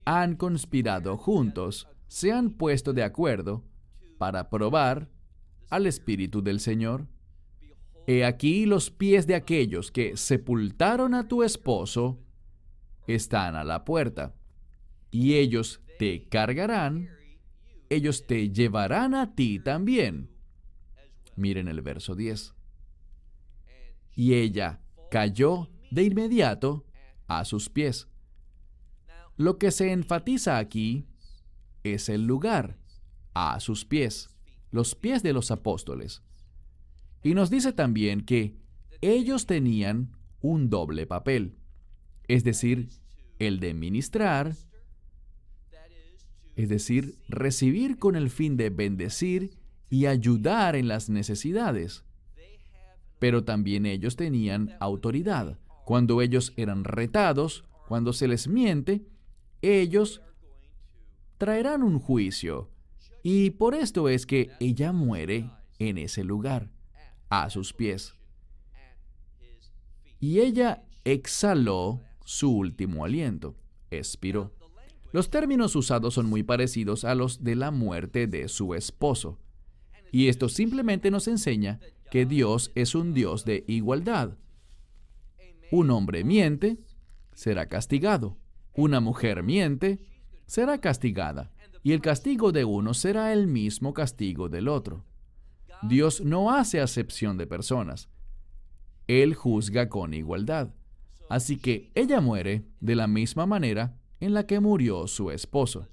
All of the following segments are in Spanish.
han conspirado juntos, se han puesto de acuerdo para probar al Espíritu del Señor. He aquí los pies de aquellos que sepultaron a tu esposo están a la puerta, y ellos te cargarán, ellos te llevarán a ti también. Miren el verso 10. Y ella cayó de inmediato a sus pies. Lo que se enfatiza aquí es el lugar, a sus pies, los pies de los apóstoles. Y nos dice también que ellos tenían un doble papel, es decir, el de ministrar, es decir, recibir con el fin de bendecir y ayudar en las necesidades. Pero también ellos tenían autoridad. Cuando ellos eran retados, cuando se les miente, ellos traerán un juicio. Y por esto es que ella muere en ese lugar, a sus pies. Y ella exhaló su último aliento, expiró. Los términos usados son muy parecidos a los de la muerte de su esposo. Y esto simplemente nos enseña que Dios es un Dios de igualdad. Un hombre miente, será castigado. Una mujer miente, será castigada. Y el castigo de uno será el mismo castigo del otro. Dios no hace acepción de personas. Él juzga con igualdad. Así que ella muere de la misma manera en la que murió su esposo.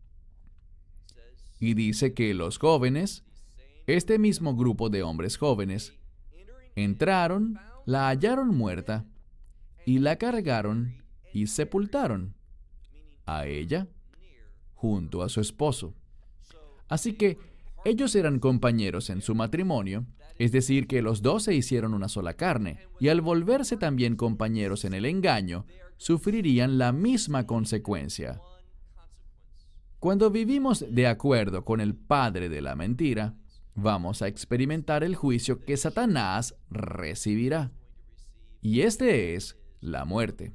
Y dice que los jóvenes, este mismo grupo de hombres jóvenes, entraron, la hallaron muerta, y la cargaron y sepultaron a ella junto a su esposo. Así que ellos eran compañeros en su matrimonio, es decir, que los dos se hicieron una sola carne, y al volverse también compañeros en el engaño, sufrirían la misma consecuencia. Cuando vivimos de acuerdo con el padre de la mentira, vamos a experimentar el juicio que Satanás recibirá. Y este es la muerte.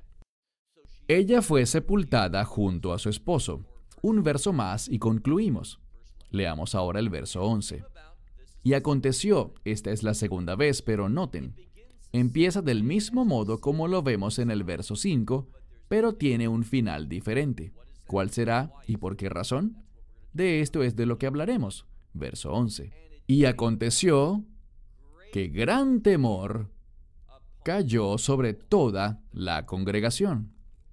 Ella fue sepultada junto a su esposo. Un verso más y concluimos. Leamos ahora el verso 11. Y aconteció, esta es la segunda vez, pero noten, empieza del mismo modo como lo vemos en el verso 5, pero tiene un final diferente. ¿Cuál será y por qué razón? De esto es de lo que hablaremos. Verso 11. Y aconteció que gran temor cayó sobre toda la congregación.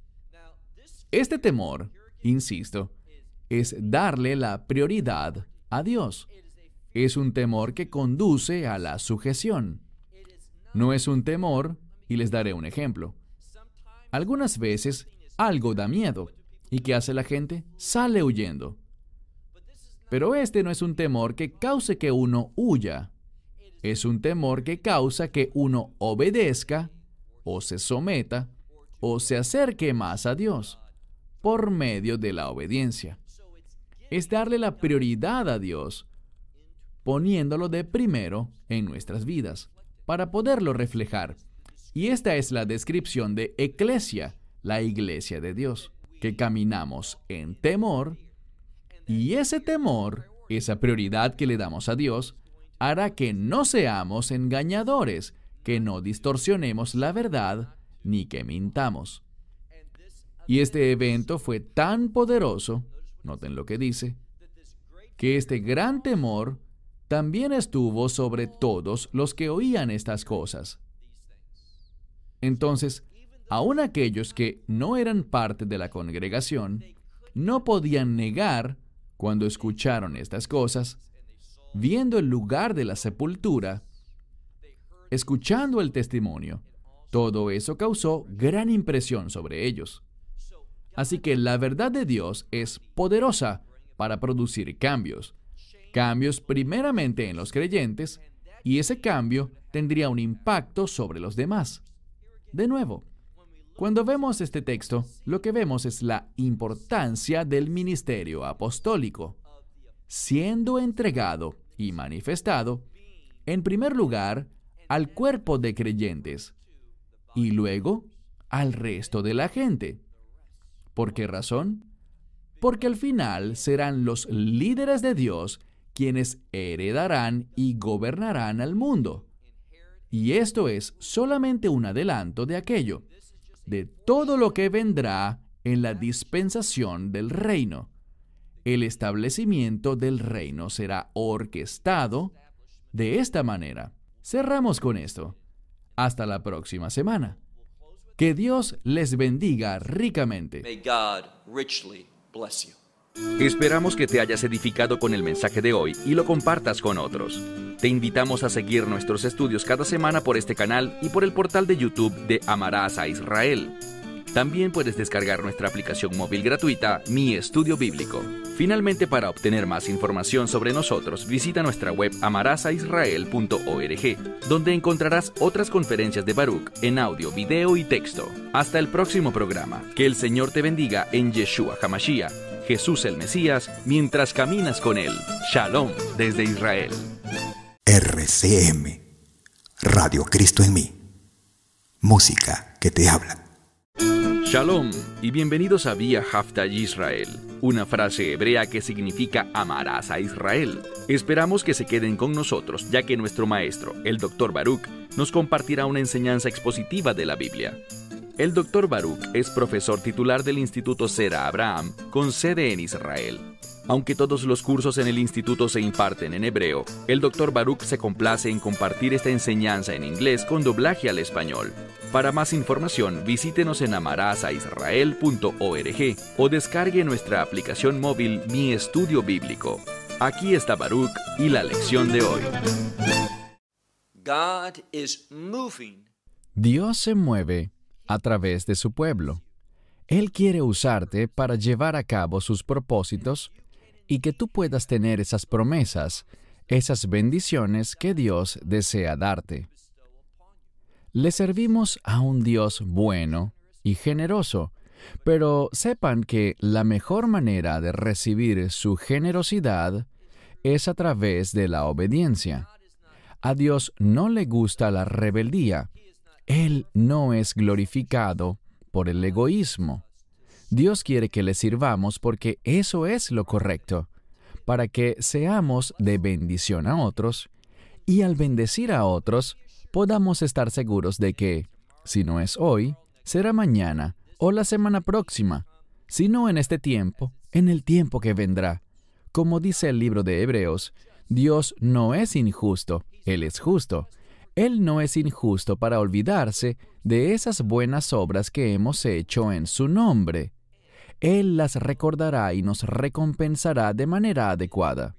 Este temor, insisto, es darle la prioridad a Dios. Es un temor que conduce a la sujeción. No es un temor, y les daré un ejemplo. Algunas veces algo da miedo. ¿Y qué hace la gente? Sale huyendo. Pero este no es un temor que cause que uno huya. Es un temor que causa que uno obedezca, o se someta, o se acerque más a Dios, por medio de la obediencia. Es darle la prioridad a Dios, poniéndolo de primero en nuestras vidas, para poderlo reflejar. Y esta es la descripción de eclesia, la iglesia de Dios, que caminamos en temor, y ese temor, esa prioridad que le damos a Dios, hará que no seamos engañadores, que no distorsionemos la verdad, ni que mintamos. Y este evento fue tan poderoso, noten lo que dice, que este gran temor también estuvo sobre todos los que oían estas cosas. Entonces, aun aquellos que no eran parte de la congregación, no podían negar, cuando escucharon estas cosas, viendo el lugar de la sepultura, escuchando el testimonio, todo eso causó gran impresión sobre ellos. Así que la verdad de Dios es poderosa para producir cambios. Cambios primeramente en los creyentes, y ese cambio tendría un impacto sobre los demás. De nuevo, cuando vemos este texto, lo que vemos es la importancia del ministerio apostólico, siendo entregado y manifestado, en primer lugar, al cuerpo de creyentes, y luego al resto de la gente. ¿Por qué razón? Porque al final serán los líderes de Dios quienes heredarán y gobernarán al mundo. Y esto es solamente un adelanto de aquello, de todo lo que vendrá en la dispensación del reino. El establecimiento del reino será orquestado de esta manera. Cerramos con esto. Hasta la próxima semana. Que Dios les bendiga ricamente. May God richly bless you. Esperamos que te hayas edificado con el mensaje de hoy y lo compartas con otros. Te invitamos a seguir nuestros estudios cada semana por este canal y por el portal de YouTube de Amarás a Israel. También puedes descargar nuestra aplicación móvil gratuita, Mi Estudio Bíblico. Finalmente, para obtener más información sobre nosotros, visita nuestra web amarasaisrael.org, donde encontrarás otras conferencias de Baruch en audio, video y texto. Hasta el próximo programa. Que el Señor te bendiga en Yeshua HaMashiach, Jesús el Mesías, mientras caminas con Él. Shalom desde Israel. RCM, Radio Cristo en mí. Música que te habla. Shalom y bienvenidos a Vía Hafta Yisrael, una frase hebrea que significa amarás a Israel. Esperamos que se queden con nosotros, ya que nuestro maestro, el Dr. Baruch, nos compartirá una enseñanza expositiva de la Biblia. El Dr. Baruch es profesor titular del Instituto Sera Abraham, con sede en Israel. Aunque todos los cursos en el instituto se imparten en hebreo, el Dr. Baruch se complace en compartir esta enseñanza en inglés con doblaje al español. Para más información, visítenos en amarasaisrael.org o descargue nuestra aplicación móvil Mi Estudio Bíblico. Aquí está Baruch y la lección de hoy. God is moving. Dios se mueve a través de su pueblo. Él quiere usarte para llevar a cabo sus propósitos y que tú puedas tener esas promesas, esas bendiciones que Dios desea darte. Le servimos a un Dios bueno y generoso, pero sepan que la mejor manera de recibir su generosidad es a través de la obediencia. A Dios no le gusta la rebeldía. Él no es glorificado por el egoísmo. Dios quiere que le sirvamos porque eso es lo correcto, para que seamos de bendición a otros, y al bendecir a otros, podamos estar seguros de que, si no es hoy, será mañana o la semana próxima, si no en este tiempo, en el tiempo que vendrá. Como dice el libro de Hebreos, Dios no es injusto, Él es justo. Él no es injusto para olvidarse de esas buenas obras que hemos hecho en su nombre. Él las recordará y nos recompensará de manera adecuada.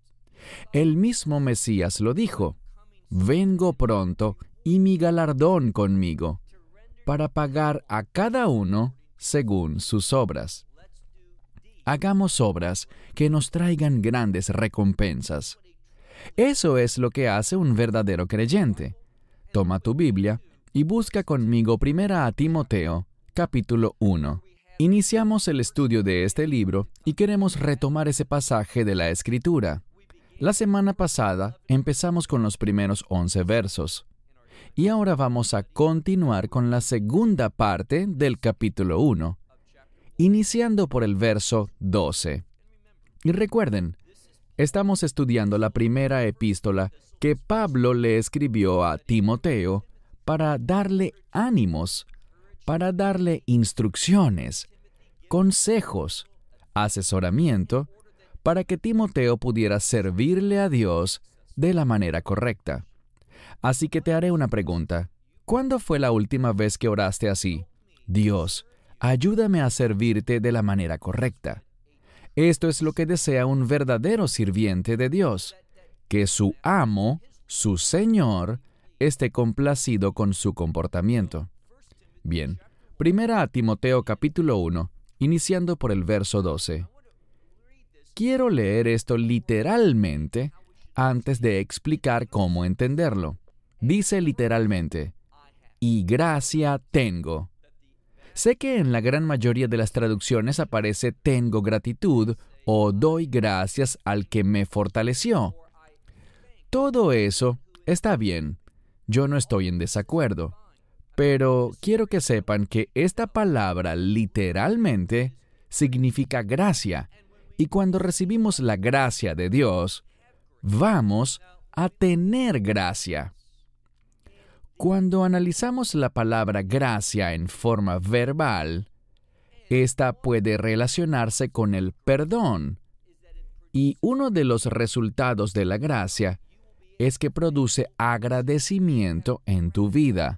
El mismo Mesías lo dijo: «Vengo pronto y mi galardón conmigo, para pagar a cada uno según sus obras». Hagamos obras que nos traigan grandes recompensas. Eso es lo que hace un verdadero creyente. Toma tu Biblia y busca conmigo 1 Timoteo, capítulo 1. Iniciamos el estudio de este libro y queremos retomar ese pasaje de la Escritura. La semana pasada empezamos con los primeros 11 versos. Y ahora vamos a continuar con la segunda parte del capítulo 1, iniciando por el verso 12. Y recuerden, estamos estudiando la primera epístola que Pablo le escribió a Timoteo para darle ánimos, para darle instrucciones, consejos, asesoramiento, para que Timoteo pudiera servirle a Dios de la manera correcta. Así que te haré una pregunta. ¿Cuándo fue la última vez que oraste así? Dios, ayúdame a servirte de la manera correcta. Esto es lo que desea un verdadero sirviente de Dios, que su amo, su Señor, esté complacido con su comportamiento. Bien, 1 Timoteo capítulo 1, iniciando por el verso 12. Quiero leer esto literalmente antes de explicar cómo entenderlo. Dice literalmente: «Y gracia tengo». Sé que en la gran mayoría de las traducciones aparece «tengo gratitud» o «doy gracias al que me fortaleció». Todo eso está bien. Yo no estoy en desacuerdo. Pero quiero que sepan que esta palabra literalmente significa gracia. Y cuando recibimos la gracia de Dios, vamos a tener gracia. Cuando analizamos la palabra gracia en forma verbal, esta puede relacionarse con el perdón. Y uno de los resultados de la gracia es que produce agradecimiento en tu vida.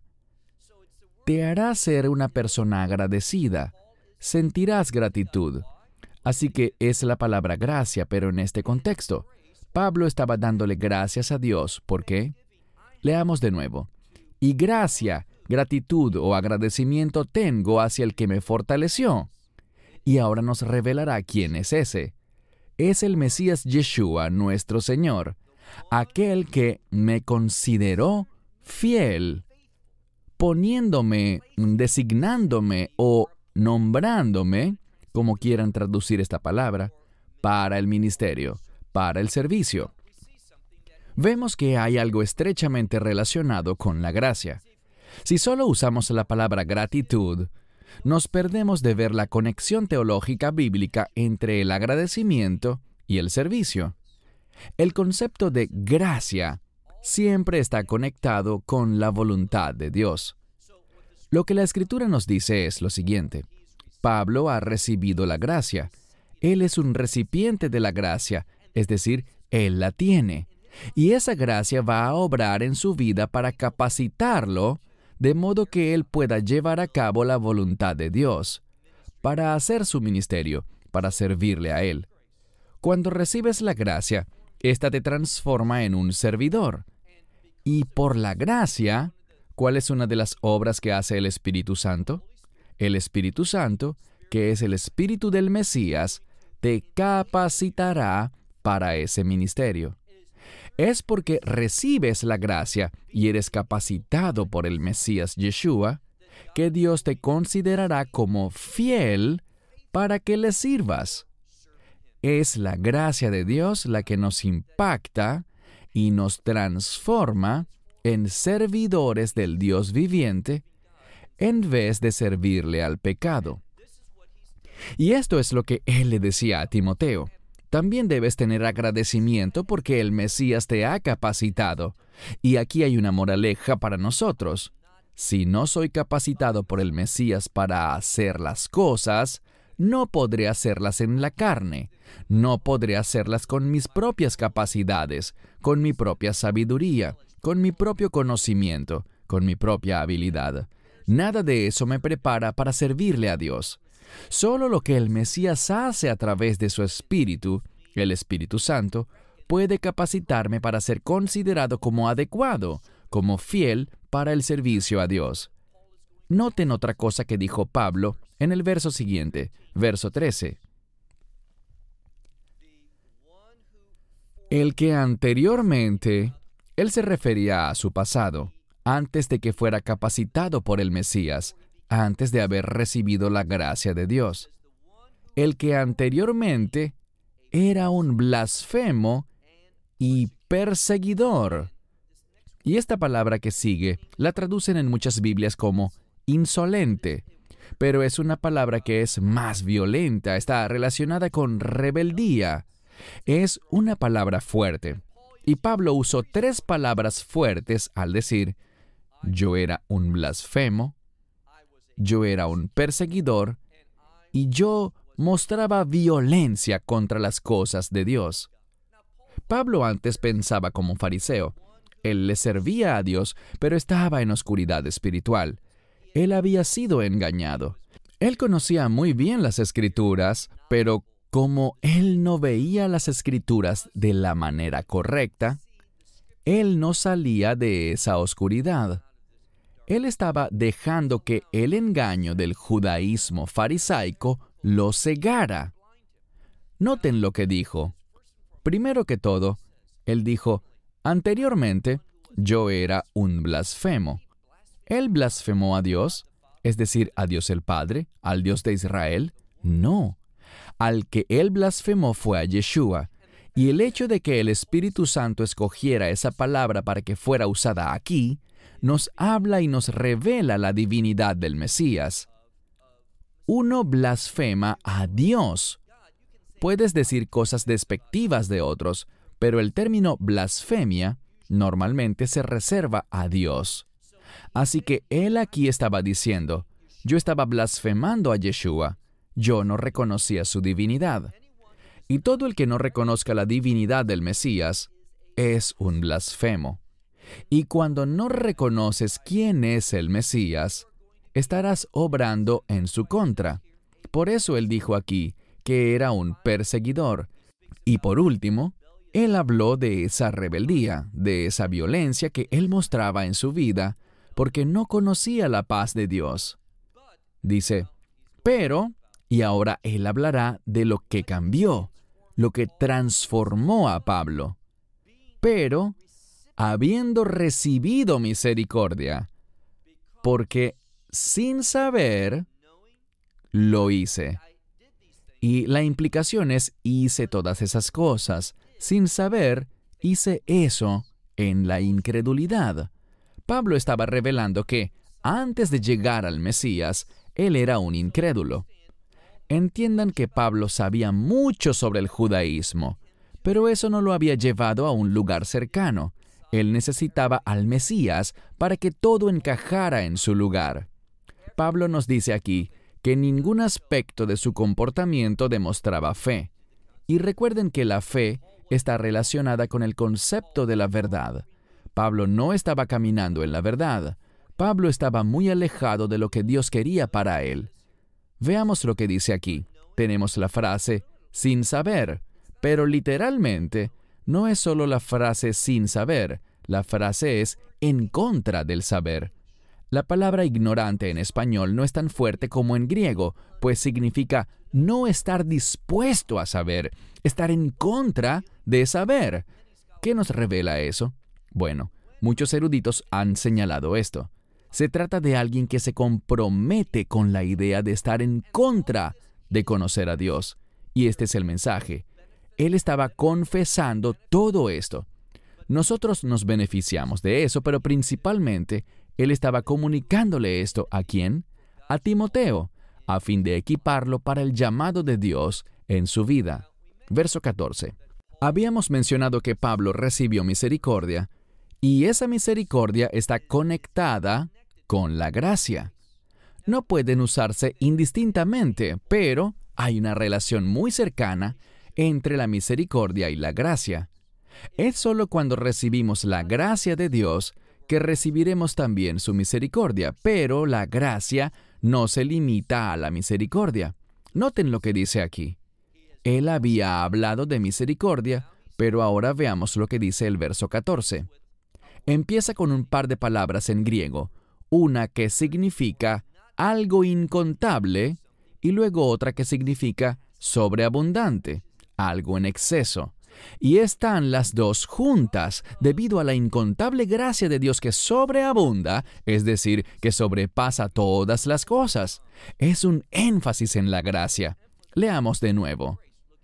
Te hará ser una persona agradecida. Sentirás gratitud. Así que es la palabra gracia, pero en este contexto. Pablo estaba dándole gracias a Dios. ¿Por qué? Leamos de nuevo. Y gracia, gratitud o agradecimiento tengo hacia el que me fortaleció. Y ahora nos revelará quién es ese. Es el Mesías Yeshua, nuestro Señor, aquel que me consideró fiel, poniéndome, designándome o nombrándome, como quieran traducir esta palabra, para el ministerio, para el servicio. Vemos que hay algo estrechamente relacionado con la gracia. Si solo usamos la palabra gratitud, nos perdemos de ver la conexión teológica bíblica entre el agradecimiento y el servicio. El concepto de gracia siempre está conectado con la voluntad de Dios. Lo que la Escritura nos dice es lo siguiente. Pablo ha recibido la gracia. Él es un recipiente de la gracia, es decir, él la tiene. Y esa gracia va a obrar en su vida para capacitarlo, de modo que él pueda llevar a cabo la voluntad de Dios, para hacer su ministerio, para servirle a Él. Cuando recibes la gracia, ésta te transforma en un servidor. Y por la gracia, ¿cuál es una de las obras que hace el Espíritu Santo? El Espíritu Santo, que es el Espíritu del Mesías, te capacitará para ese ministerio. Es porque recibes la gracia y eres capacitado por el Mesías Yeshua, que Dios te considerará como fiel para que le sirvas. Es la gracia de Dios la que nos impacta y nos transforma en servidores del Dios viviente, en vez de servirle al pecado. Y esto es lo que él le decía a Timoteo. También debes tener agradecimiento porque el Mesías te ha capacitado. Y aquí hay una moraleja para nosotros. Si no soy capacitado por el Mesías para hacer las cosas, no podré hacerlas en la carne. No podré hacerlas con mis propias capacidades, con mi propia sabiduría, con mi propio conocimiento, con mi propia habilidad. Nada de eso me prepara para servirle a Dios. Solo lo que el Mesías hace a través de su Espíritu, el Espíritu Santo, puede capacitarme para ser considerado como adecuado, como fiel para el servicio a Dios. Noten otra cosa que dijo Pablo en el verso siguiente, verso 13. El que anteriormente, él se refería a su pasado, antes de que fuera capacitado por el Mesías, antes de haber recibido la gracia de Dios. El que anteriormente era un blasfemo y perseguidor. Y esta palabra que sigue la traducen en muchas Biblias como insolente, pero es una palabra que es más violenta, está relacionada con rebeldía. Es una palabra fuerte. Y Pablo usó 3 palabras fuertes al decir, yo era un blasfemo, yo era un perseguidor y yo mostraba violencia contra las cosas de Dios. Pablo antes pensaba como fariseo. Él le servía a Dios, pero estaba en oscuridad espiritual. Él había sido engañado. Él conocía muy bien las Escrituras, pero como él no veía las Escrituras de la manera correcta, él no salía de esa oscuridad. Él estaba dejando que el engaño del judaísmo farisaico lo cegara. Noten lo que dijo. Primero que todo, él dijo, anteriormente yo era un blasfemo. ¿Él blasfemó a Dios? Es decir, a Dios el Padre, al Dios de Israel. No. Al que él blasfemó fue a Yeshua. Y el hecho de que el Espíritu Santo escogiera esa palabra para que fuera usada aquí, nos habla y nos revela la divinidad del Mesías. Uno blasfema a Dios. Puedes decir cosas despectivas de otros, pero el término blasfemia normalmente se reserva a Dios. Así que él aquí estaba diciendo, yo estaba blasfemando a Yeshua, yo no reconocía su divinidad. Y todo el que no reconozca la divinidad del Mesías es un blasfemo. Y cuando no reconoces quién es el Mesías, estarás obrando en su contra. Por eso él dijo aquí que era un perseguidor. Y por último, él habló de esa rebeldía, de esa violencia que él mostraba en su vida, porque no conocía la paz de Dios. Dice, pero, y ahora él hablará de lo que cambió, lo que transformó a Pablo. Pero, habiendo recibido misericordia, porque sin saber, lo hice. Y la implicación es, hice todas esas cosas. Sin saber, hice eso en la incredulidad. Pablo estaba revelando que, antes de llegar al Mesías, él era un incrédulo. Entiendan que Pablo sabía mucho sobre el judaísmo, pero eso no lo había llevado a un lugar cercano. Él necesitaba al Mesías para que todo encajara en su lugar. Pablo nos dice aquí que ningún aspecto de su comportamiento demostraba fe. Y recuerden que la fe está relacionada con el concepto de la verdad. Pablo no estaba caminando en la verdad. Pablo estaba muy alejado de lo que Dios quería para él. Veamos lo que dice aquí. Tenemos la frase, sin saber, pero literalmente no es solo la frase sin saber, la frase es en contra del saber. La palabra ignorante en español no es tan fuerte como en griego, pues significa no estar dispuesto a saber, estar en contra de saber. ¿Qué nos revela eso? Bueno, muchos eruditos han señalado esto. Se trata de alguien que se compromete con la idea de estar en contra de conocer a Dios. Y este es el mensaje. Él estaba confesando todo esto. Nosotros nos beneficiamos de eso, pero principalmente, él estaba comunicándole esto ¿a quién? A Timoteo, a fin de equiparlo para el llamado de Dios en su vida. Verso 14. Habíamos mencionado que Pablo recibió misericordia, y esa misericordia está conectada con la gracia. No pueden usarse indistintamente, pero hay una relación muy cercana entre la misericordia y la gracia. Es solo cuando recibimos la gracia de Dios que recibiremos también su misericordia, pero la gracia no se limita a la misericordia. Noten lo que dice aquí. Él había hablado de misericordia, pero ahora veamos lo que dice el verso 14. Empieza con un par de palabras en griego, una que significa algo incontable y luego otra que significa sobreabundante, algo en exceso. Y están las dos juntas debido a la incontable gracia de Dios que sobreabunda, es decir, que sobrepasa todas las cosas. Es un énfasis en la gracia. Leamos de nuevo.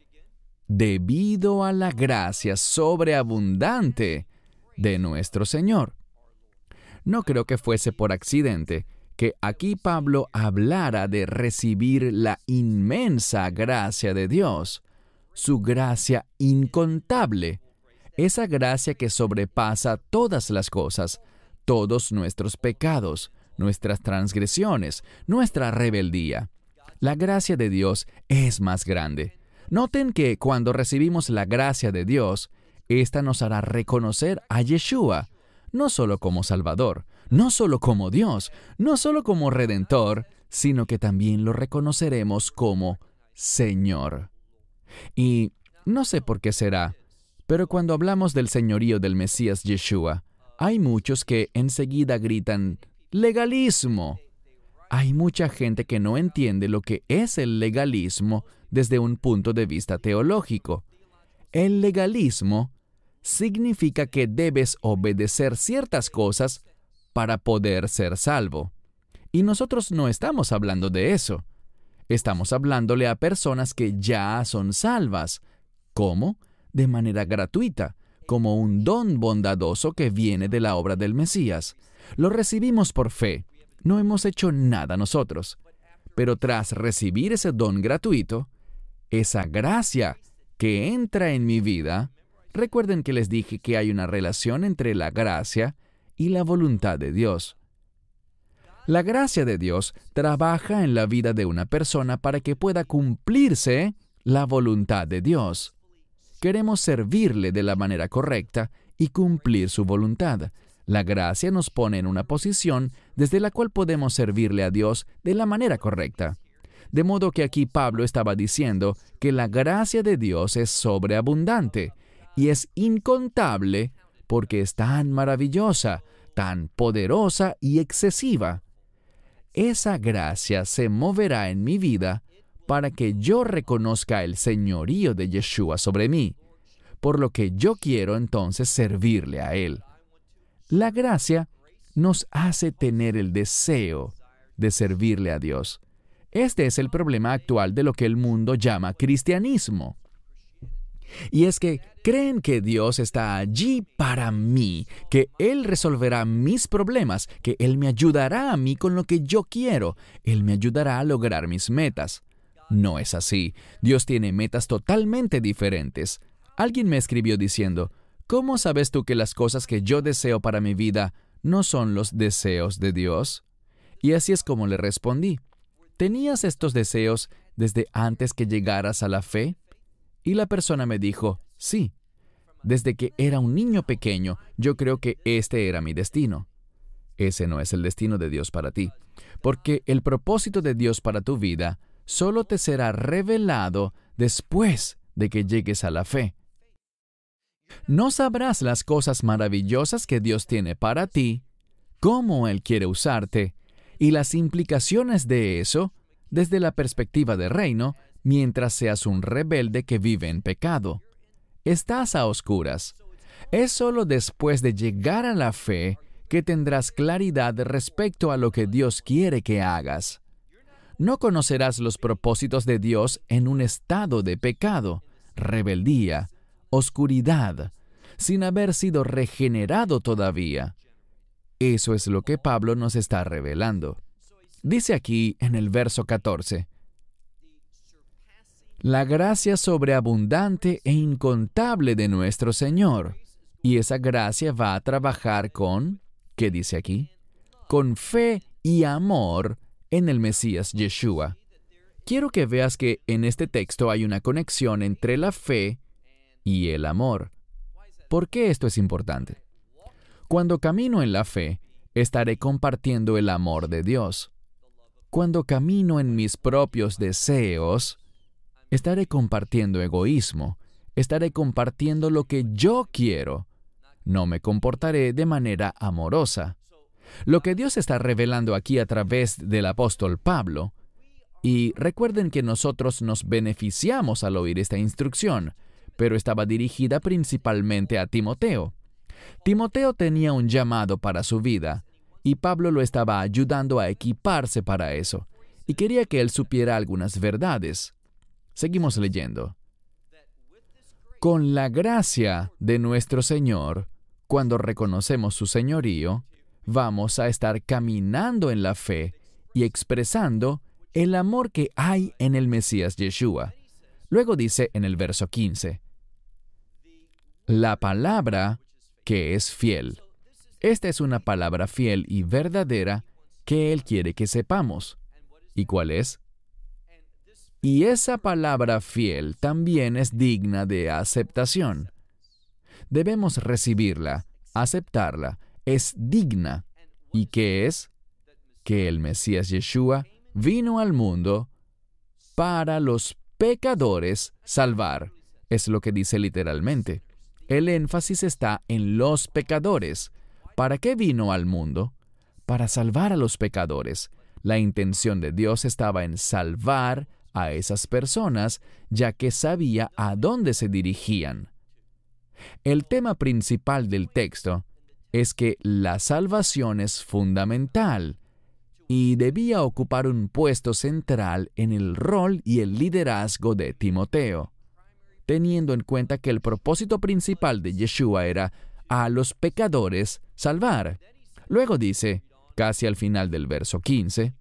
Debido a la gracia sobreabundante de nuestro Señor. No creo que fuese por accidente que aquí Pablo hablara de recibir la inmensa gracia de Dios, su gracia incontable, esa gracia que sobrepasa todas las cosas, todos nuestros pecados, nuestras transgresiones, nuestra rebeldía. La gracia de Dios es más grande. Noten que cuando recibimos la gracia de Dios, esta nos hará reconocer a Yeshua, no solo como Salvador, no solo como Dios, no solo como Redentor, sino que también lo reconoceremos como Señor. Y no sé por qué será, pero cuando hablamos del señorío del Mesías Yeshua, hay muchos que enseguida gritan, ¡legalismo! Hay mucha gente que no entiende lo que es el legalismo desde un punto de vista teológico. El legalismo significa que debes obedecer ciertas cosas para poder ser salvo. Y nosotros no estamos hablando de eso. Estamos hablándole a personas que ya son salvas. ¿Cómo? De manera gratuita, como un don bondadoso que viene de la obra del Mesías. Lo recibimos por fe. No hemos hecho nada nosotros. Pero tras recibir ese don gratuito, esa gracia que entra en mi vida, recuerden que les dije que hay una relación entre la gracia y la voluntad de Dios. La gracia de Dios trabaja en la vida de una persona para que pueda cumplirse la voluntad de Dios. Queremos servirle de la manera correcta y cumplir su voluntad. La gracia nos pone en una posición desde la cual podemos servirle a Dios de la manera correcta. De modo que aquí Pablo estaba diciendo que la gracia de Dios es sobreabundante y es incontable porque es tan maravillosa, tan poderosa y excesiva. Esa gracia se moverá en mi vida para que yo reconozca el señorío de Yeshua sobre mí, por lo que yo quiero entonces servirle a Él. La gracia nos hace tener el deseo de servirle a Dios. Este es el problema actual de lo que el mundo llama cristianismo. Y es que creen que Dios está allí para mí, que Él resolverá mis problemas, que Él me ayudará a mí con lo que yo quiero, Él me ayudará a lograr mis metas. No es así. Dios tiene metas totalmente diferentes. Alguien me escribió diciendo, ¿cómo sabes tú que las cosas que yo deseo para mi vida no son los deseos de Dios? Y así es como le respondí. ¿Tenías estos deseos desde antes que llegaras a la fe? Y la persona me dijo, sí. Desde que era un niño pequeño, yo creo que este era mi destino. Ese no es el destino de Dios para ti, porque el propósito de Dios para tu vida solo te será revelado después de que llegues a la fe. No sabrás las cosas maravillosas que Dios tiene para ti, cómo Él quiere usarte, y las implicaciones de eso desde la perspectiva del reino, mientras seas un rebelde que vive en pecado. Estás a oscuras. Es solo después de llegar a la fe que tendrás claridad respecto a lo que Dios quiere que hagas. No conocerás los propósitos de Dios en un estado de pecado, rebeldía, oscuridad, sin haber sido regenerado todavía. Eso es lo que Pablo nos está revelando. Dice aquí en el verso 14, la gracia sobreabundante e incontable de nuestro Señor. Y esa gracia va a trabajar con, ¿qué dice aquí? Con fe y amor en el Mesías Yeshua. Quiero que veas que en este texto hay una conexión entre la fe y el amor. ¿Por qué esto es importante? Cuando camino en la fe, estaré compartiendo el amor de Dios. Cuando camino en mis propios deseos, estaré compartiendo egoísmo. Estaré compartiendo lo que yo quiero. No me comportaré de manera amorosa. Lo que Dios está revelando aquí a través del apóstol Pablo, y recuerden que nosotros nos beneficiamos al oír esta instrucción, pero estaba dirigida principalmente a Timoteo. Timoteo tenía un llamado para su vida, y Pablo lo estaba ayudando a equiparse para eso, y quería que él supiera algunas verdades. Seguimos leyendo. Con la gracia de nuestro Señor, cuando reconocemos su señorío, vamos a estar caminando en la fe y expresando el amor que hay en el Mesías Yeshua. Luego dice en el verso 15, la palabra que es fiel. Esta es una palabra fiel y verdadera que Él quiere que sepamos. ¿Y cuál es? Y esa palabra fiel también es digna de aceptación. Debemos recibirla, aceptarla. Es digna. ¿Y qué es? Que el Mesías Yeshua vino al mundo para los pecadores salvar. Es lo que dice literalmente. El énfasis está en los pecadores. ¿Para qué vino al mundo? Para salvar a los pecadores. La intención de Dios estaba en salvar a esas personas, ya que sabía a dónde se dirigían. El tema principal del texto es que la salvación es fundamental y debía ocupar un puesto central en el rol y el liderazgo de Timoteo, teniendo en cuenta que el propósito principal de Yeshua era a los pecadores salvar. Luego dice, casi al final del verso 15,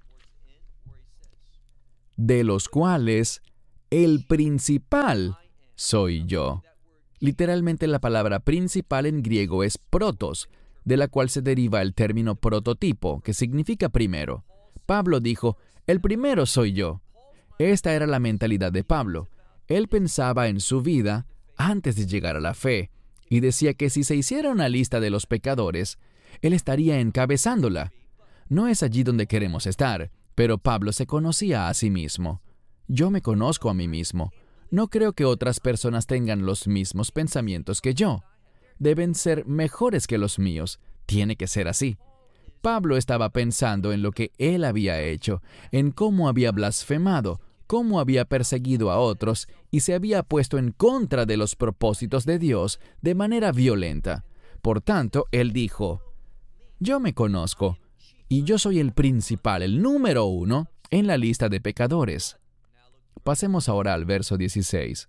de los cuales el principal soy yo. Literalmente la palabra principal en griego es protos, de la cual se deriva el término prototipo, que significa primero. Pablo dijo, el primero soy yo. Esta era la mentalidad de Pablo. Él pensaba en su vida antes de llegar a la fe, y decía que si se hiciera una lista de los pecadores, él estaría encabezándola. No es allí donde queremos estar, pero Pablo se conocía a sí mismo. Yo me conozco a mí mismo. No creo que otras personas tengan los mismos pensamientos que yo. Deben ser mejores que los míos. Tiene que ser así. Pablo estaba pensando en lo que él había hecho, en cómo había blasfemado, cómo había perseguido a otros y se había puesto en contra de los propósitos de Dios de manera violenta. Por tanto, él dijo, yo me conozco, y yo soy el principal, el número 1, en la lista de pecadores. Pasemos ahora al verso 16.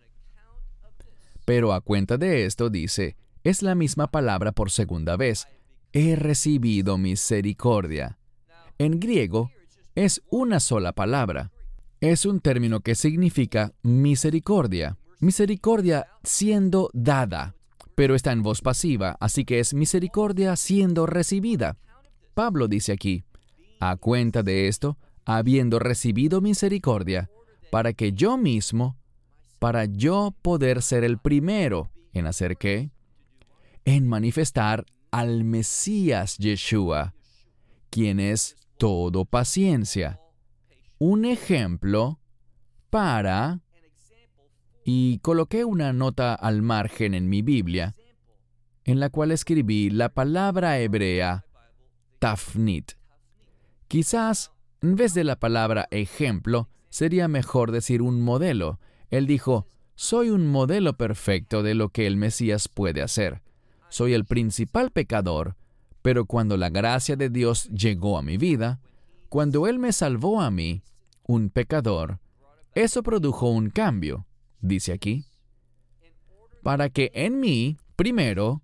Pero a cuenta de esto dice, es la misma palabra por segunda vez, he recibido misericordia. En griego, es una sola palabra. Es un término que significa misericordia. Misericordia siendo dada, pero está en voz pasiva, así que es misericordia siendo recibida. Pablo dice aquí, a cuenta de esto, habiendo recibido misericordia, para que yo mismo, para yo poder ser el primero, ¿en hacer qué? En manifestar al Mesías Yeshua, quien es todo paciencia. Un ejemplo para... Y coloqué una nota al margen en mi Biblia, en la cual escribí la palabra hebrea tafnit. Quizás, en vez de la palabra ejemplo, sería mejor decir un modelo. Él dijo, soy un modelo perfecto de lo que el Mesías puede hacer. Soy el principal pecador, pero cuando la gracia de Dios llegó a mi vida, cuando Él me salvó a mí, un pecador, eso produjo un cambio, dice aquí, para que en mí, primero,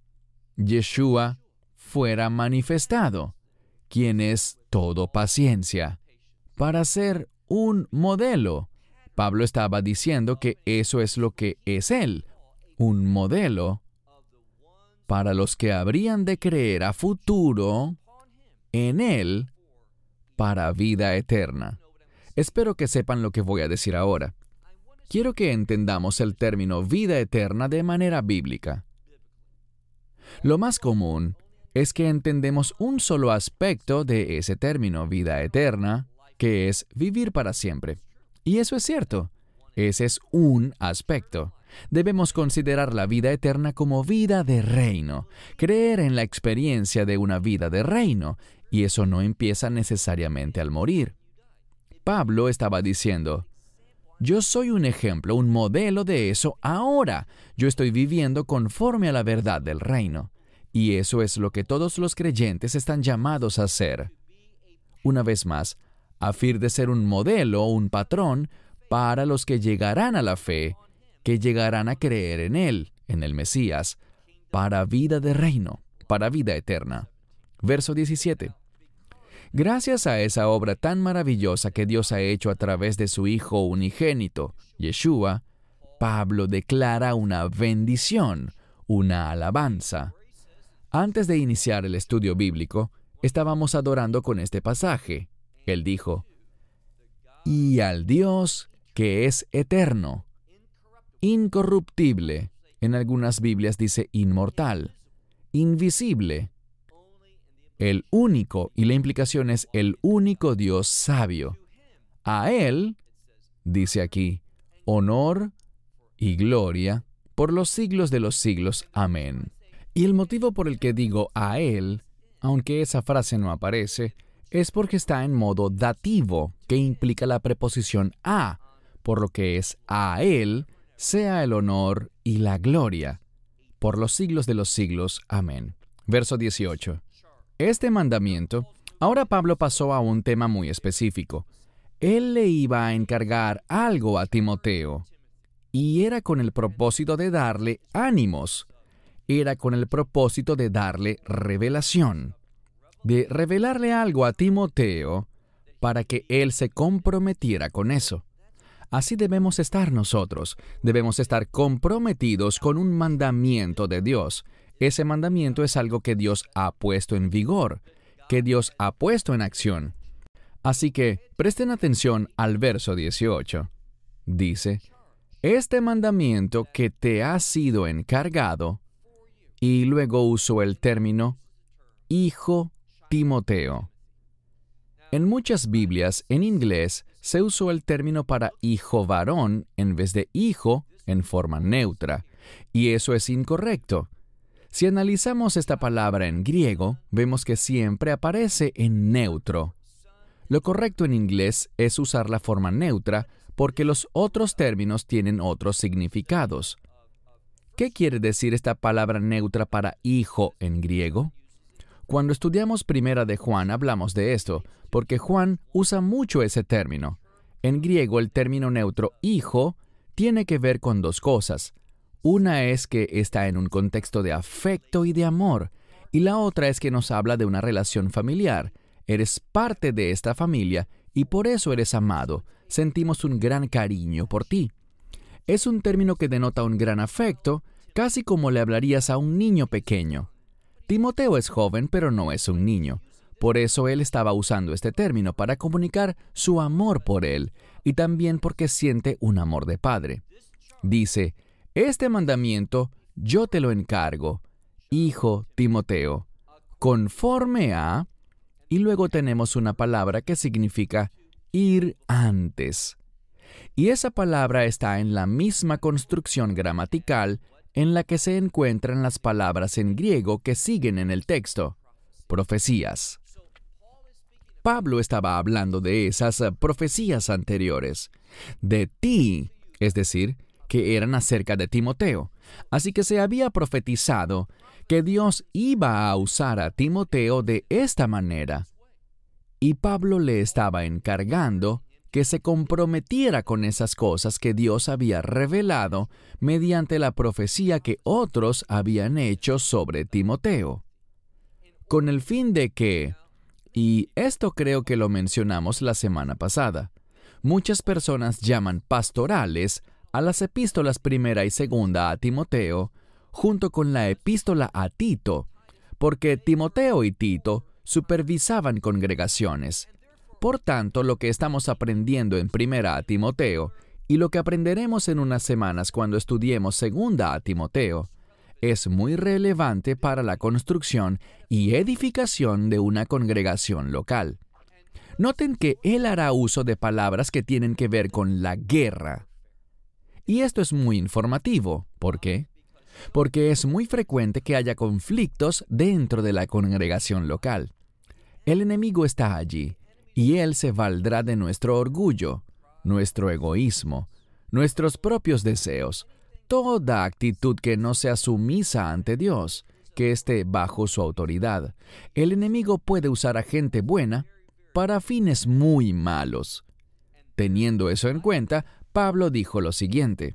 Yeshua fuera manifestado, quien es todo paciencia, para ser un modelo. Pablo estaba diciendo que eso es lo que es Él, un modelo para los que habrían de creer a futuro en Él para vida eterna. Espero que sepan lo que voy a decir ahora. Quiero que entendamos el término vida eterna de manera bíblica. Lo más común es que entendemos un solo aspecto de ese término, vida eterna, que es vivir para siempre. Y eso es cierto. Ese es un aspecto. Debemos considerar la vida eterna como vida de reino, creer en la experiencia de una vida de reino, y eso no empieza necesariamente al morir. Pablo estaba diciendo, yo soy un ejemplo, un modelo de eso ahora. Yo estoy viviendo conforme a la verdad del reino. Y eso es lo que todos los creyentes están llamados a hacer. Una vez más, a fin de ser un modelo o un patrón para los que llegarán a la fe, que llegarán a creer en Él, en el Mesías, para vida de reino, para vida eterna. Verso 17. Gracias a esa obra tan maravillosa que Dios ha hecho a través de su Hijo unigénito, Yeshua, Pablo declara una bendición, una alabanza. Antes de iniciar el estudio bíblico, estábamos adorando con este pasaje. Él dijo, y al Dios que es eterno, incorruptible, en algunas Biblias dice inmortal, invisible, el único, y la implicación es el único Dios sabio. A Él, dice aquí, honor y gloria por los siglos de los siglos. Amén. Y el motivo por el que digo a Él, aunque esa frase no aparece, es porque está en modo dativo, que implica la preposición a, por lo que es a Él, sea el honor y la gloria, por los siglos de los siglos. Amén. Verso 18. Este mandamiento, ahora Pablo pasó a un tema muy específico. Él le iba a encargar algo a Timoteo, y era con el propósito de darle ánimos. era con el propósito de darle revelación, de revelarle algo a Timoteo para que él se comprometiera con eso. Así debemos estar nosotros. Debemos estar comprometidos con un mandamiento de Dios. Ese mandamiento es algo que Dios ha puesto en vigor, que Dios ha puesto en acción. Así que presten atención al verso 18. Dice, este mandamiento que te ha sido encargado, y luego usó el término hijo Timoteo. En muchas Biblias, en inglés, se usó el término para hijo varón en vez de hijo en forma neutra, y eso es incorrecto. Si analizamos esta palabra en griego, vemos que siempre aparece en neutro. Lo correcto en inglés es usar la forma neutra porque los otros términos tienen otros significados. ¿Qué quiere decir esta palabra neutra para hijo en griego? Cuando estudiamos Primera de Juan hablamos de esto, porque Juan usa mucho ese término. En griego el término neutro hijo tiene que ver con dos cosas. Una es que está en un contexto de afecto y de amor, y la otra es que nos habla de una relación familiar. Eres parte de esta familia y por eso eres amado. Sentimos un gran cariño por ti. Es un término que denota un gran afecto, casi como le hablarías a un niño pequeño. Timoteo es joven, pero no es un niño. Por eso él estaba usando este término para comunicar su amor por él y también porque siente un amor de padre. Dice, este mandamiento yo te lo encargo, hijo Timoteo, conforme a... Y luego tenemos una palabra que significa ir antes. Y esa palabra está en la misma construcción gramatical en la que se encuentran las palabras en griego que siguen en el texto, profecías. Pablo estaba hablando de esas profecías anteriores, de ti, es decir, que eran acerca de Timoteo. Así que se había profetizado que Dios iba a usar a Timoteo de esta manera. Y Pablo le estaba encargando que se comprometiera con esas cosas que Dios había revelado mediante la profecía que otros habían hecho sobre Timoteo. Con el fin de que, y esto creo que lo mencionamos la semana pasada, muchas personas llaman pastorales a las epístolas primera y segunda a Timoteo, junto con la epístola a Tito, porque Timoteo y Tito supervisaban congregaciones. Por tanto, lo que estamos aprendiendo en Primera a Timoteo y lo que aprenderemos en unas semanas cuando estudiemos Segunda a Timoteo es muy relevante para la construcción y edificación de una congregación local. Noten que él hará uso de palabras que tienen que ver con la guerra. Y esto es muy informativo. ¿Por qué? Porque es muy frecuente que haya conflictos dentro de la congregación local. El enemigo está allí. Y él se valdrá de nuestro orgullo, nuestro egoísmo, nuestros propios deseos, toda actitud que no sea sumisa ante Dios, que esté bajo su autoridad. El enemigo puede usar a gente buena para fines muy malos. Teniendo eso en cuenta, Pablo dijo lo siguiente: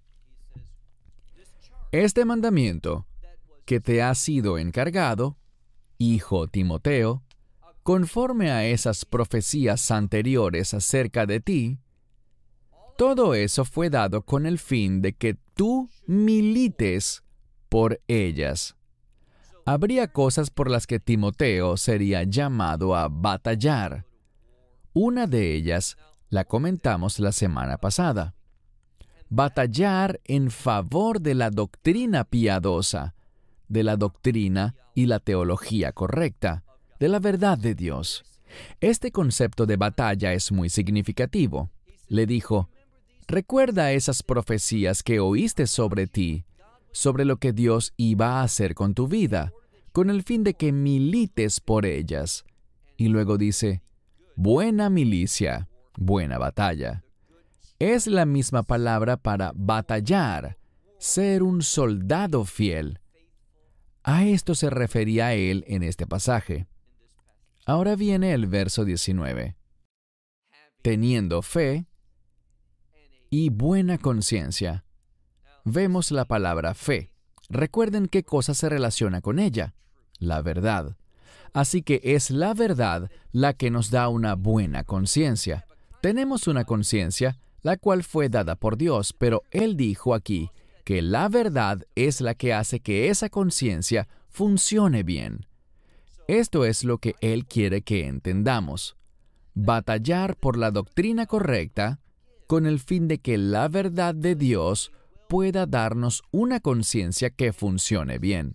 este mandamiento que te ha sido encargado, hijo Timoteo, conforme a esas profecías anteriores acerca de ti, todo eso fue dado con el fin de que tú milites por ellas. Habría cosas por las que Timoteo sería llamado a batallar. Una de ellas la comentamos la semana pasada. Batallar en favor de la doctrina piadosa, de la doctrina y la teología correcta, de la verdad de Dios. Este concepto de batalla es muy significativo. Le dijo, recuerda esas profecías que oíste sobre ti, sobre lo que Dios iba a hacer con tu vida, con el fin de que milites por ellas. Y luego dice, buena milicia, buena batalla. Es la misma palabra para batallar, ser un soldado fiel. A esto se refería él en este pasaje. Ahora viene el verso 19. Teniendo fe y buena conciencia. Vemos la palabra fe. recuerden qué cosa se relaciona con ella: la verdad. Así que es la verdad la que nos da una buena conciencia. Tenemos una conciencia, la cual fue dada por Dios, pero Él dijo aquí que la verdad es la que hace que esa conciencia funcione bien. Esto es lo que Él quiere que entendamos. Batallar por la doctrina correcta con el fin de que la verdad de Dios pueda darnos una conciencia que funcione bien.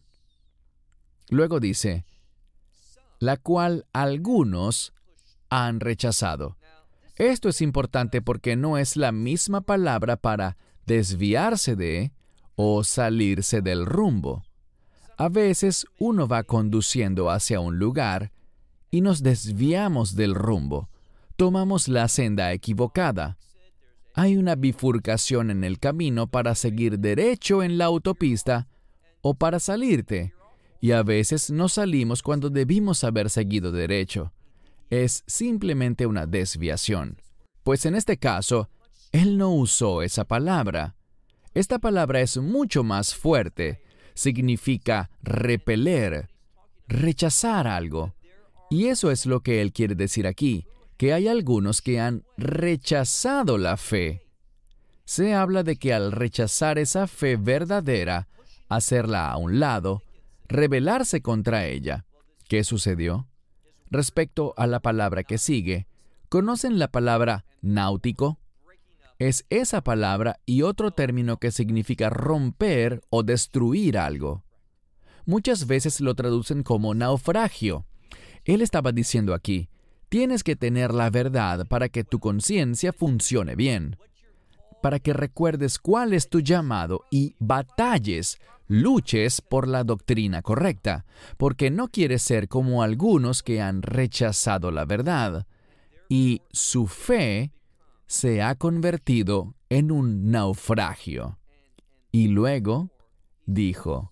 Luego dice, la cual algunos han rechazado. Esto es importante porque no es la misma palabra para desviarse de o salirse del rumbo. A veces uno va conduciendo hacia un lugar y nos desviamos del rumbo. Tomamos la senda equivocada. Hay una bifurcación en el camino para seguir derecho en la autopista o para salirte, y a veces no salimos cuando debimos haber seguido derecho. Es simplemente una desviación. Pues en este caso, Él no usó esa palabra. Esta palabra es mucho más fuerte. Significa repeler, rechazar algo. Y eso es lo que Él quiere decir aquí, que hay algunos que han rechazado la fe. Se habla de que al rechazar esa fe verdadera, hacerla a un lado, rebelarse contra ella. ¿Qué sucedió? Respecto a la palabra que sigue, ¿conocen la palabra náutico? Es esa palabra y otro término que significa romper o destruir algo. Muchas veces lo traducen como naufragio. Él estaba diciendo aquí, tienes que tener la verdad para que tu conciencia funcione bien, para que recuerdes cuál es tu llamado y batalles, luches por la doctrina correcta, porque no quieres ser como algunos que han rechazado la verdad, y su fe se ha convertido en un naufragio. Y luego dijo,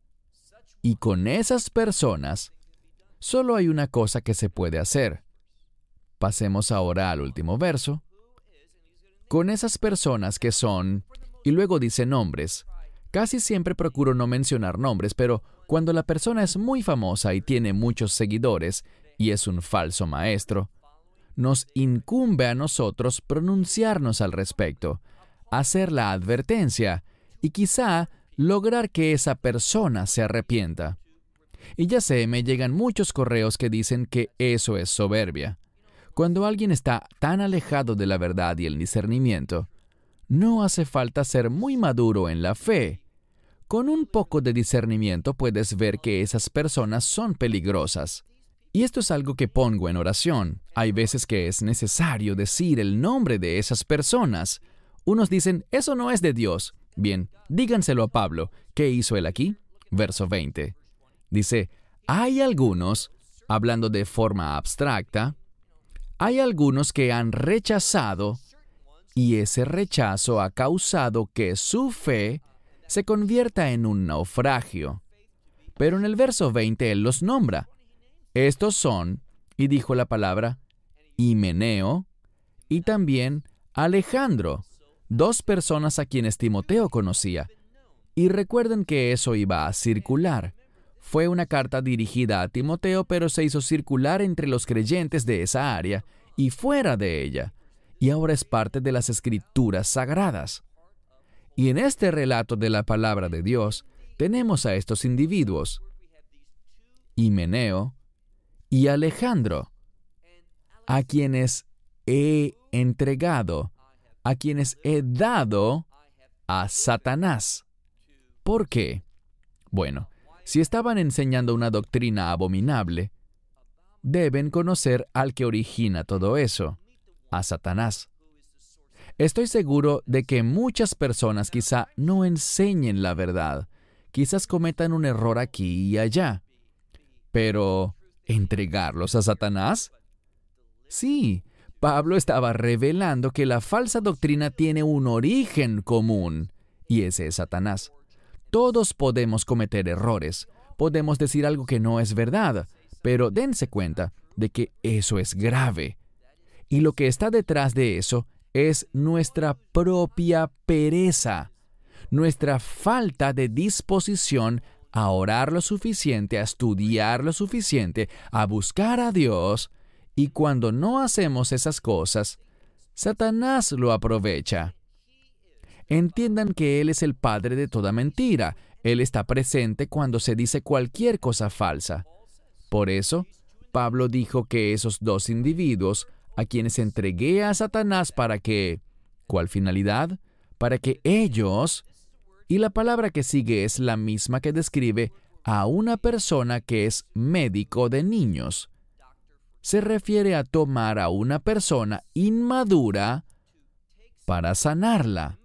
y con esas personas solo hay una cosa que se puede hacer. Pasemos ahora al último verso. Con esas personas que son, y luego dice nombres. Casi siempre procuro no mencionar nombres, pero cuando la persona es muy famosa y tiene muchos seguidores y es un falso maestro, nos incumbe a nosotros pronunciarnos al respecto, hacer la advertencia y quizá lograr que esa persona se arrepienta. Y ya sé, me llegan muchos correos que dicen que eso es soberbia. Cuando alguien está tan alejado de la verdad y el discernimiento, no hace falta ser muy maduro en la fe. Con un poco de discernimiento puedes ver que esas personas son peligrosas. Y esto es algo que pongo en oración. Hay veces que es necesario decir el nombre de esas personas. Unos dicen, eso no es de Dios. Bien, díganselo a Pablo. ¿Qué hizo él aquí? Verso 20. Dice, hay algunos, hablando de forma abstracta, hay algunos que han rechazado y ese rechazo ha causado que su fe se convierta en un naufragio. Pero en el verso 20 él los nombra. Estos son, y dijo la palabra, Himeneo y también Alejandro, dos personas a quienes Timoteo conocía. Y recuerden que eso iba a circular. Fue una carta dirigida a Timoteo, pero se hizo circular entre los creyentes de esa área y fuera de ella, y ahora es parte de las Escrituras Sagradas. Y en este relato de la palabra de Dios, tenemos a estos individuos, Himeneo y Alejandro, a quienes he entregado, a quienes he dado a Satanás. ¿Por qué? Bueno, si estaban enseñando una doctrina abominable, deben conocer al que origina todo eso, a Satanás. Estoy seguro de que muchas personas quizá no enseñen la verdad, quizás cometan un error aquí y allá, pero ¿entregarlos a Satanás? Sí, Pablo estaba revelando que la falsa doctrina tiene un origen común, y ese es Satanás. Todos podemos cometer errores, podemos decir algo que no es verdad, pero dense cuenta de que eso es grave. Y lo que está detrás de eso es nuestra propia pereza. nuestra falta de disposición a orar lo suficiente, a estudiar lo suficiente, a buscar a Dios, y cuando no hacemos esas cosas, Satanás lo aprovecha. Entiendan que Él es el padre de toda mentira. Él está presente cuando se dice cualquier cosa falsa. Por eso, Pablo dijo que esos dos individuos, a quienes entregué a Satanás para que, ¿cuál finalidad? Para que ellos, y la palabra que sigue es la misma que describe a una persona que es médico de niños. Se refiere a tomar a una persona inmadura para sanarla.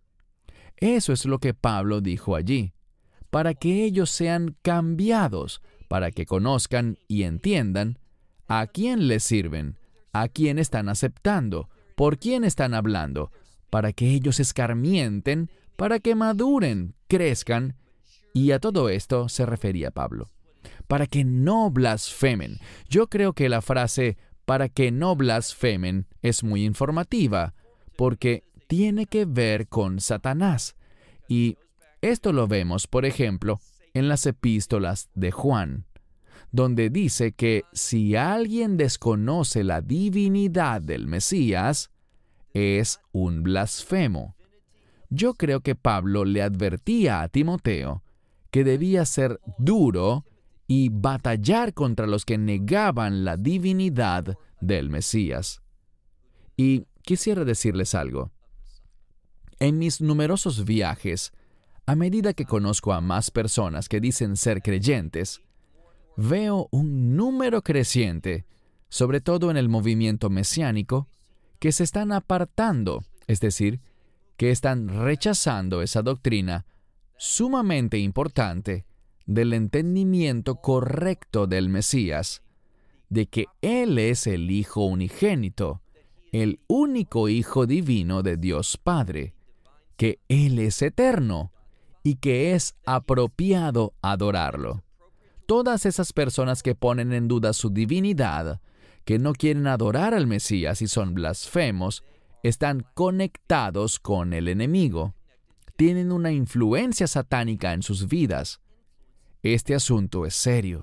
Eso es lo que Pablo dijo allí, para que ellos sean cambiados, para que conozcan y entiendan a quién les sirven, a quién están aceptando, por quién están hablando, para que ellos escarmienten, para que maduren, crezcan, y a todo esto se refería Pablo. Para que no blasfemen. Yo creo que la frase para que no blasfemen es muy informativa, porque tiene que ver con Satanás. Y esto lo vemos, por ejemplo, en las epístolas de Juan, donde dice que si alguien desconoce la divinidad del Mesías, es un blasfemo. Yo creo que Pablo le advertía a Timoteo que debía ser duro y batallar contra los que negaban la divinidad del Mesías. Y quisiera decirles algo. En mis numerosos viajes, a medida que conozco a más personas que dicen ser creyentes, veo un número creciente, sobre todo en el movimiento mesiánico, que se están apartando, es decir, que están rechazando esa doctrina sumamente importante del entendimiento correcto del Mesías, de que Él es el Hijo unigénito, el único Hijo divino de Dios Padre, que Él es eterno y que es apropiado adorarlo. Todas esas personas que ponen en duda su divinidad, que no quieren adorar al Mesías y son blasfemos, están conectados con el enemigo. Tienen una influencia satánica en sus vidas. Este asunto es serio.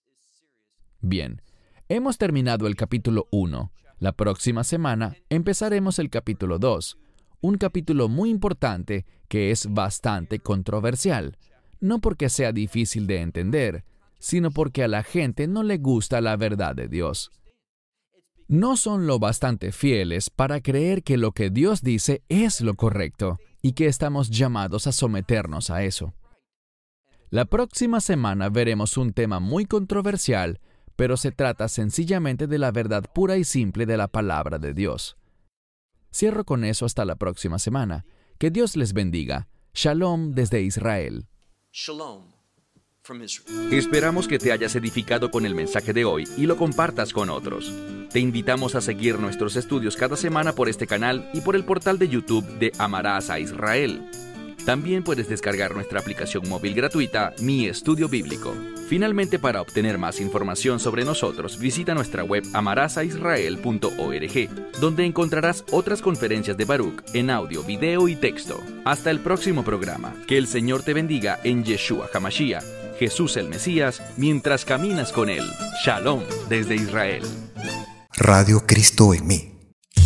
Bien, hemos terminado el capítulo 1. La próxima semana empezaremos el capítulo 2, un capítulo muy importante que es bastante controversial, no porque sea difícil de entender, sino porque a la gente no le gusta la verdad de Dios. No son lo bastante fieles para creer que lo que Dios dice es lo correcto y que estamos llamados a someternos a eso. La próxima semana veremos un tema muy controversial, pero se trata sencillamente de la verdad pura y simple de la palabra de Dios. Cierro con eso hasta la próxima semana. Que Dios les bendiga. Shalom desde Israel. Shalom from Israel. Esperamos que te hayas edificado con el mensaje de hoy y lo compartas con otros. Te invitamos a seguir nuestros estudios cada semana por este canal y por el portal de YouTube de Amarás a Israel. También puedes descargar nuestra aplicación móvil gratuita, Mi Estudio Bíblico. Finalmente, para obtener más información sobre nosotros, visita nuestra web amarasaisrael.org, donde encontrarás otras conferencias de Baruch en audio, video y texto. Hasta el próximo programa. Que el Señor te bendiga en Yeshua HaMashiach, Jesús el Mesías, mientras caminas con Él. Shalom desde Israel. Radio Cristo en mí.